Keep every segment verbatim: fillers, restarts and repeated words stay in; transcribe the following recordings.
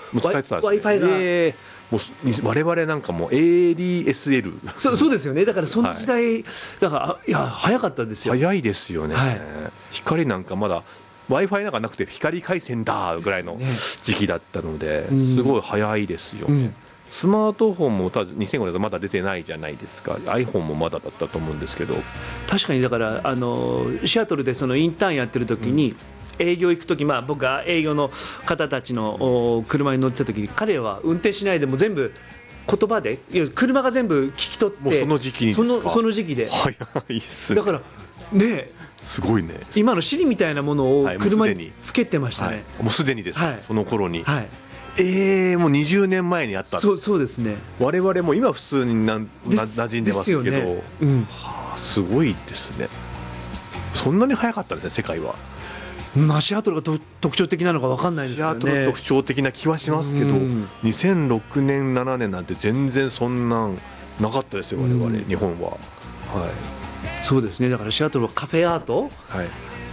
もう使えてたんですね。 Wi-Fi が、 えーもう我々なんかも エーディーエスエルそ, そうですよね。だからその時代、はい、だからいや早かったんですよ。 早いですよね、はい、光なんかまだ Wi-Fi なんかなくて光回線だぐらいの時期だったので、ね、すごい早いですよね、うん、スマートフォンも多分にせんごねんだとまだ出てないじゃないですか。 iPhone もまだだったと思うんですけど、 確かにだからあのシアトルでそのインターンやってる時に、うん、営業行くとき、まあ、僕が営業の方たちの車に乗ってたときに、彼らは運転しないでも全部言葉で、いや車が全部聞き取って、 もうその時期にですか。 その、その時期で早いっすね。 だからね、 すごいね。 今の Siri みたいなものを車につけてましたね。 もうすでにです、はい、その頃に、はい、えー、もうにじゅうねんまえにあった。 そう、そうですね。 我々も今普通になな馴染んでますけど、 ね、うん、 はあ、すごいですね。そんなに早かったんですね、世界は。 まあ、シアトルがと特徴的なのか分かんないですけどね。 シアトル特徴的な気はしますけど、にせんろくねんななねんなんて全然そんなんなかったですよ、我々日本は。はい、 そうですね。だからシアトルはカフェアート、はい、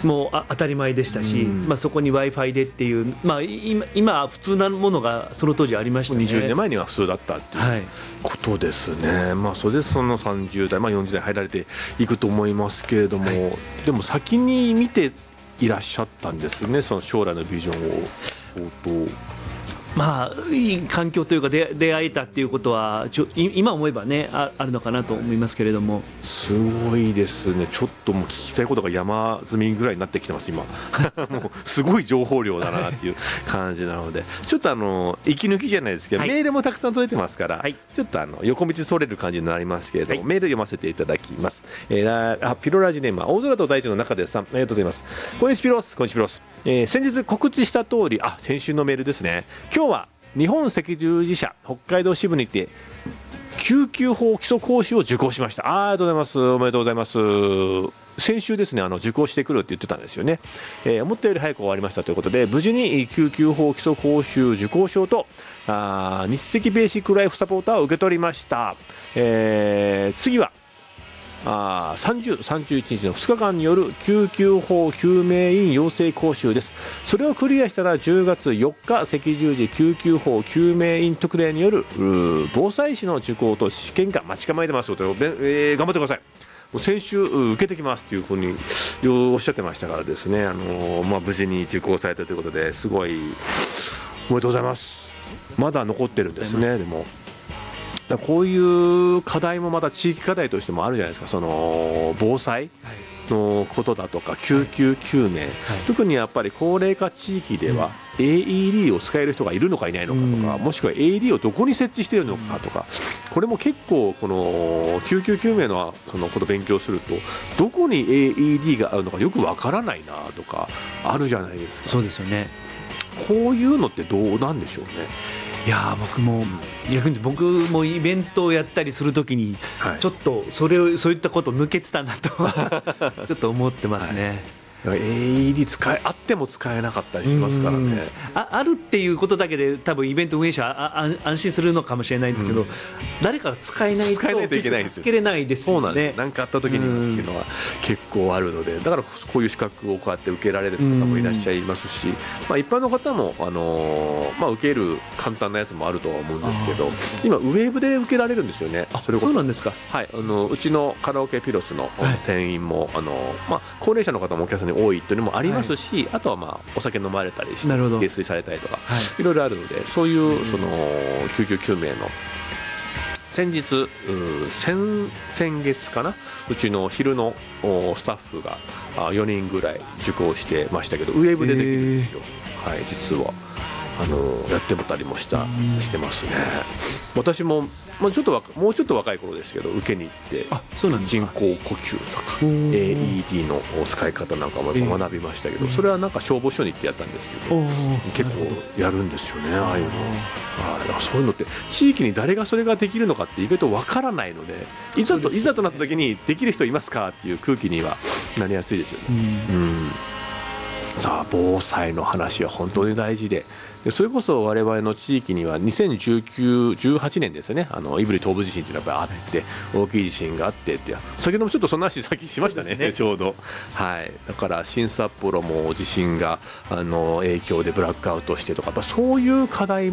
もうあ当たり前でしたし、まあ、そこに Wi-Fi でっていう、まあ、今, 今普通なものがその当時ありましたね。 にじゅうねんまえには普通だったっていうことですね、はい。まあ、それでそのさんじゅうだい、まあ、よんじゅうだい入られていくと思いますけれども、はい、でも先に見ていらっしゃったんですね、その将来のビジョンを。相当まあ、いい環境というか出会えたっていうことはちょ今思えばね あ, あるのかなと思いますけれども、 すごいですね。ちょっともう聞きたいことが山積みぐらいになってきてます今もうすごい情報量だなっていう感じなのでちょっとあの息抜きじゃないですけど、はい、メールもたくさん届いてますから、はい、ちょっとあの横道それる感じになりますけれども、はい、メール読ませていただきます。えー、あピロラジネームは大空と大地の中でさん、ありがとうございます。こんにちピロス、こんにちピロス。えー、先日告知した通り、あ、先週のメールですね。今日は日本赤十字社北海道支部にて救急法基礎講習を受講しました。 あ, ありがとうございます。おめでとうございます。先週ですね、あの受講してくるって言ってたんですよね、えー、思ったより早く終わりましたということで、無事に救急法基礎講習受講証とあ日赤ベーシックライフサポーターを受け取りました。えー、次はあさんじゅう、さんじゅういちにちのふつかかんによる救急法救命員養成講習です。それをクリアしたらじゅうがつよっか赤十字救急法救命員特例による防災士の受講と試験が待ち構えてますので、えー、頑張ってください。もう先週受けてきますというふうにおっしゃってましたからですね、あのーまあ、無事に受講されたということですごいおめでとうございます。まだ残ってるんですね。でもだこういう課題もまた地域課題としてもあるじゃないですか。その防災のことだとか救急救命、はい、特にやっぱり高齢化地域では エーイーディー を使える人がいるのかいないのかとか、うん、もしくは エーイーディー をどこに設置しているのかとか、これも結構この救急救命のそのことを勉強するとどこに エーイーディー があるのかよくわからないなとかあるじゃないですか。 そうですよね。 こういうのってどうなんでしょうね。 いや僕も逆に僕もイベントをやったりするときにちょっとそれをそういったこと抜けてたなとちょっと思ってますね。はい、 エーイーディー 使えあっても使えなかったりしますからね。 あ, あるっていうことだけで多分イベント運営者はあ安心するのかもしれないんですけど、うん、誰かが使えないと使えないといけないです。 助けれないですよね。そうなんです。 何かあった時にっていうのは結構あるので、だからこういう資格をこうやって受けられる方もいらっしゃいますし、まあ、一般の方も、あのーまあ、受ける簡単なやつもあるとは思うんですけど、今ウェブで受けられるんですよね。 あ、それこそそうなんですか。 はい、あのうちのカラオケピロスの店員も、はい、あのまあ、高齢者の方もお客さんに多いというのもありますし、はい、あとはまあお酒飲まれたりして泥酔されたりとか、はい、いろいろあるので、そういうその救急救命の先日先, 先月かな、うちの昼のスタッフがよにんぐらい受講してましたけど、ウェブでできるんですよ。はい、実はあのやってもたりもしたしてますね。私も、まあ、ちょっともうちょっと若い頃ですけど受けに行って、 あ、そうなんですか。 人工呼吸とか エーイーディー の使い方なんかも学びましたけど、それはなんか消防署に行ってやったんですけど、結構やるんですよね、ああいうの。あ、そういうのって地域に誰がそれができるのかって意外とわからないので、いざといざとなった時にできる人いますかっていう空気にはなりやすいですよね。うん、うん、さあ防災の話は本当に大事で、でそれこそ我々の地域にはにせんじゅうきゅう、じゅうはちねんですよね、あの胆振東部地震というのがやっぱりあって、大きい地震があってって、先ほどもちょっとそんな話さっきしました ね, ねちょうど、はい、だから新札幌も地震があの影響でブラックアウトしてとか、やっぱそういう課題も